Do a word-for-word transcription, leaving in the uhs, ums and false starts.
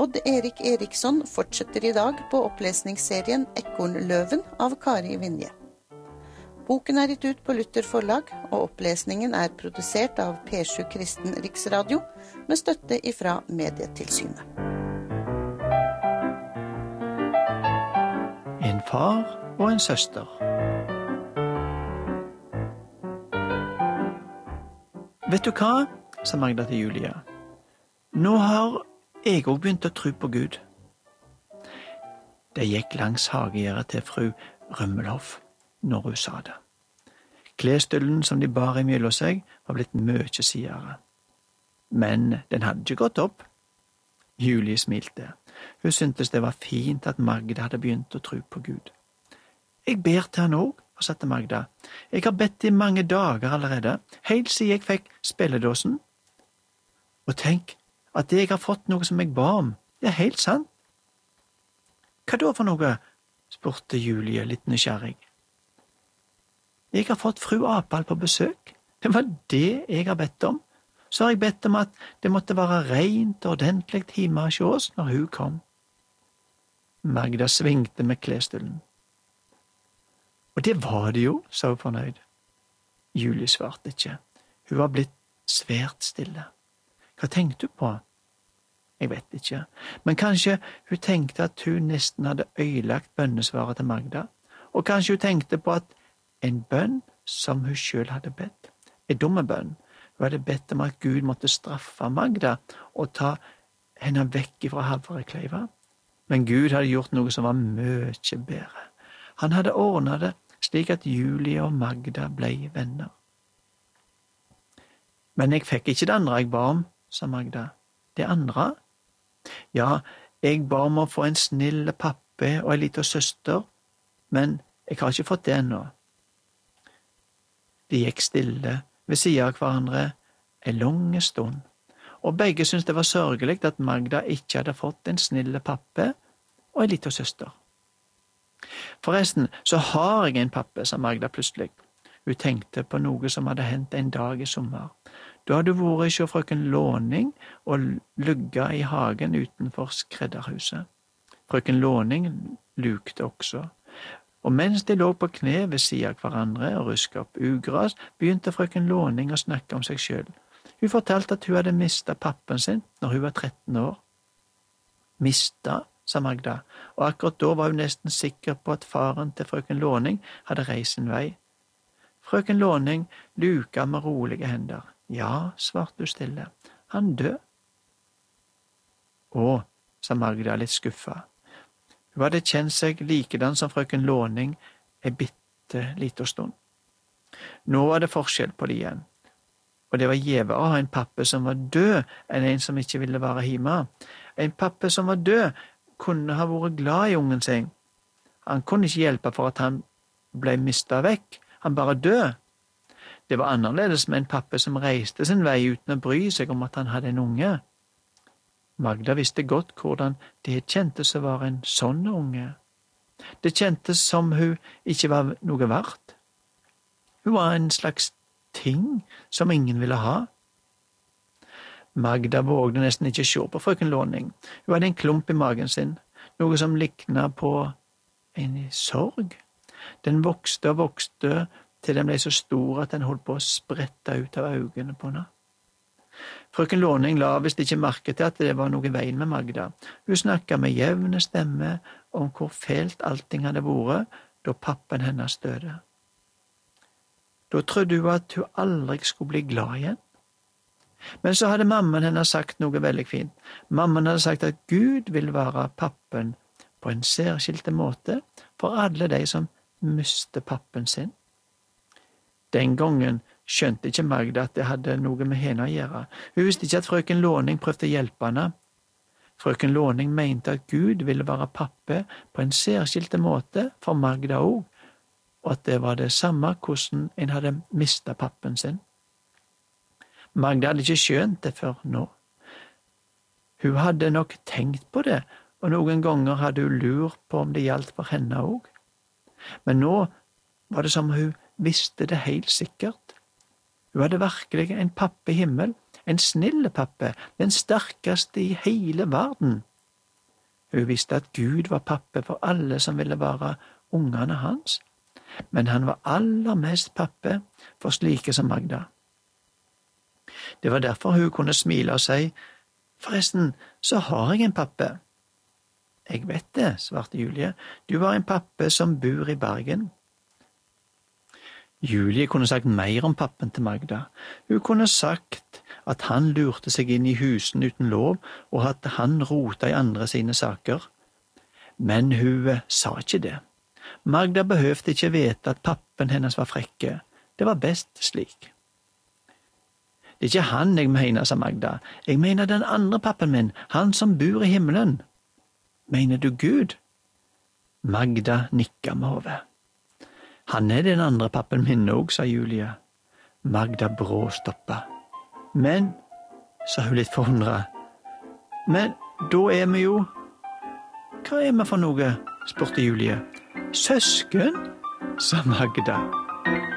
Odd Erik Eriksson fortsetter i dag på opplesningsserien Ekornløven av Kari Vinje. Boken er gitt ut på Luther forlag, og opplesningen er produsert av P sju Kristen Riksradio med støtte ifra Medietilsynet. En far og en søster. Vet du hva, sa Magda til Julia. Nå har jeg også begynt å tro på Gud. Det gikk langs hagegjerdet til fru Rømmelhoff når hun sa det. Klesstøllen som de bar imellom seg var blitt mye sidere. Men den hadde ikke gått opp. Julie smilte. Hun syntes det var fint at Magda hadde begynt å tro på Gud. Jeg ber til han også, fortsatte Magda. Jeg har bedt i mange dager allerede, helt siden jeg fikk spilledåsen. Og tenk, at jeg har fått noe som jeg ba om. Det er helt sant. Hva da for noe? Spurte Julie litt nysgjerrig. Jeg har fått fru Apal på besøk. Det var det jeg har bedt om. Så har jeg bedt om at det måtte være rent og ordentlig hjemme hos oss når hun kom. Magda svingte med klesstøllen. Og det var det jo, sa hun fornøyd. Julie svarte ikke. Hun var blitt svært stille. Hva tenkte hun på? Jeg vet ikke, men kanskje hun tenkte at hun nesten hadde ødelagt bønnesvaret til Magda, og kanskje hun tenkte på at en bønn som hun selv hadde bedt, en dumme bønn, hun hadde bedt om at Gud måtte straffe Magda og ta henne vekk fra Havrekleiva, men Gud hadde gjort noe som var mye bedre. Han hadde ordnet det slik at Julie og Magda ble venner. Men jeg fikk ikke det andre jeg ba om, sa Magda. Det andre? Ja, jeg ba om å få en snill pappe og en liten søster, men jeg har ikke fått det ennå. De gikk stille ved siden av hverandre en lang stund, og begge syntes det var sørgelig at Magda ikke hadde fått en snill pappe og en liten søster. Forresten, så har jeg en pappe, sa Magda plutselig. Hun tenkte på noe som hadde hendt en dag i sommer. Da hadde hun vært hos frøken Låning og lugget i hagen utenfor skredderhuset. Frøken Låning lukte også, og mens de lå på kne ved siden av hverandre og rusket opp ugras, begynte frøken Låning å snakke om seg selv. Hun fortalte at hun hadde mistet pappen sin når hun var tretten år. Mistet, sa Magda, og akkurat da var hun nesten sikker på at faren til frøken Låning hadde reist sin vei. Frøken Låning luket med rolige hender. Ja, svarte hun stille. Han død. Å, sa Magda litt skuffa. Hun hadde kjent seg likedan som frøken Låning en bitte liten stund. Nå var det forskjell på det igjen, og det var gjevere å ha en pappe som var død enn en som ikke ville være hjemme. En pappe som var død kunne ha vært glad i ungen sin. Han kunne ikke hjelpe for at han ble mistet vekk, han bare død. Det var annerledes med en pappe som reiste sin vei uten å bry seg om at han hadde en unge. Magda visste godt hvordan det kjentes å være en sånn unge. Det kjentes som hun ikke var noe verdt. Hun var en slags ting som ingen ville ha. Magda vågde nesten ikke se på frøken Låning. Hun hadde en klump i magen sin, noe som liknet på en sorg. Den vokste og vokste til den ble så stor at den holdt på å sprette ut av øynene på henne. Frøken Låning la visst ikke merke til at det var noe veien med Magda. Hun snakket med jevne stemme om hvor fælt allting hadde vært da pappen hennes døde. Da trodde hun at hun aldri skulle bli glad igjen. Men så hadde mammaen hennes sagt noe veldig fint. Mammaen hadde sagt at Gud vil være pappen på en særskilte måte for alle de som mister pappen sin. Den gangen skjønte ikke Magda at det hadde noe med henne å gjøre. Hun visste ikke at frøken Låning prøvde å hjelpe henne. Frøken Låning mente at Gud ville være pappe på en særskilte måte for Magda også, og at det var det samme hvordan en hadde mistet pappen sin. Magda hadde ikke skjønt det før nå. Hun hadde nok tenkt på det, og noen ganger hadde hun lurt på om det gjaldt for henne også. Men nå var det som hun visste det helt sikkert. Hun hadde virkelig en pappe i himmel, en snille pappe, den sterkeste i hele verden. Hun visste at Gud var pappa for alle som ville være ungene hans, men han var aller mest pappa for slike som Magda. Det var derfor hun kunne smile og si, «Forresten, så har jeg en pappa.» «Jeg vet det», svarte Julie, «du har en pappa som bor i Bergen.» Julie kunne sagt mer om pappen til Magda. Hun kunne sagt at han lurte seg inn i husene uten lov, og at han rota i andre sine saker. Men hun sa ikke det. Magda behøvde ikke vite at pappen hennes var frekke. Det var best slik. Det er ikke han jeg mener, sa Magda. Jeg mener den andre pappen min, han som bor i himmelen. Mener du Gud? Magda nikket med hodet. Han er den andre pappen min også, sa Julie. Magda brå stoppa. Men, sa hun litt forundret, men da er vi jo… Hva er vi for noe? Spurte Julie. Søsken, sa Magda.